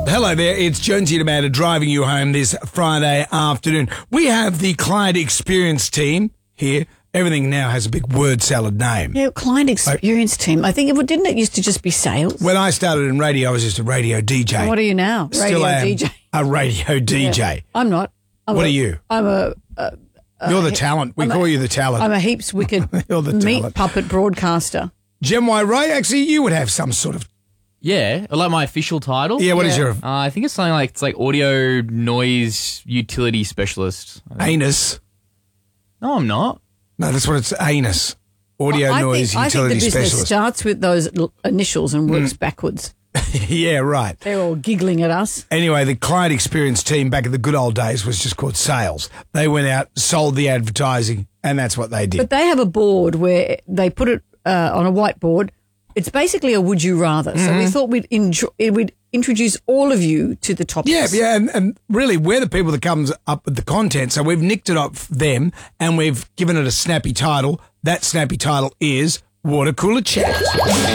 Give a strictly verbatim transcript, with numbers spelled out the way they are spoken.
Hello there, it's Jonesy and Amanda driving you home this Friday afternoon. We have the client experience team here. Everything now has a big word salad name. Yeah, client experience team. I think it didn't it used to just be sales. When I started in radio, I was just a radio D J. And what are you now? Still Radio am D J. a radio D J. Yeah. I'm not. I'm What a, are you? I'm a. a You're the talent. We I'm call a, you the talent. I'm a heaps wicked You're the meat talent. puppet broadcaster. Gem Y. Ray, actually, you would have some sort of... Yeah, like my official title. Yeah, what is Yeah. your Uh, I think it's something like it's like audio noise utility specialist. anus? No, I'm not. No, that's what it's, anus. Audio I noise think, I think utility the business specialist. starts with those l- initials and works backwards. Yeah, right. They're all giggling at us. Anyway, the client experience team back in the good old days was just called sales. They went out, sold the advertising, and that's what they did. But they have a board where they put it uh, on a whiteboard. It's basically a would you rather. So we thought we'd, enjoy, we'd introduce all of you to the topics. Yeah, yeah, and, and really, we're the people that comes up with the content. So we've nicked it off them, and we've given it a snappy title. That snappy title is Water Cooler Chat.